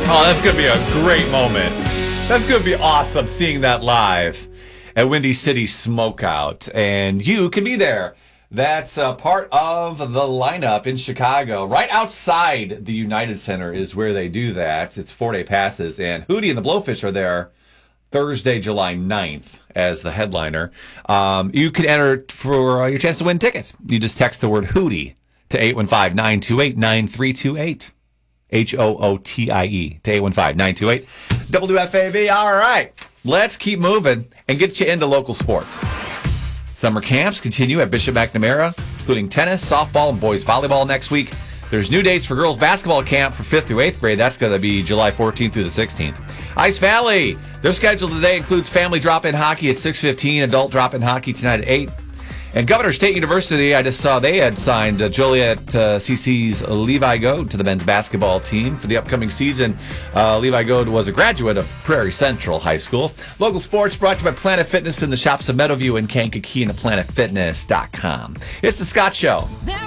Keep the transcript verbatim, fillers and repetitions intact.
Oh, that's going to be a great moment. That's going to be awesome seeing that live at Windy City Smokeout. And you can be there. That's uh, part of the lineup in Chicago. Right outside the United Center is where they do that. It's four-day passes. And Hootie and the Blowfish are there Thursday, July ninth as the headliner. Um, you can enter for uh, your chance to win tickets. You just text the word Hootie to eight one five, nine two eight, nine three two eight. H O O T I E to eight one five, nine two eight, W F A B. All right, let's keep moving and get you into local sports. Summer camps continue at Bishop McNamara, including tennis, softball, and boys volleyball next week. There's new dates for girls basketball camp for fifth through eighth grade. That's going to be July fourteenth through the sixteenth. Ice Valley, their schedule today includes family drop-in hockey at six fifteen, adult drop-in hockey tonight at eight. And Governor State University, I just saw they had signed uh, Joliet uh, C C's Levi Goad to the men's basketball team for the upcoming season. Uh, Levi Goad was a graduate of Prairie Central High School. Local sports brought to you by Planet Fitness in the shops of Meadowview and Kankakee and at planet fitness dot com. It's the Scott Show.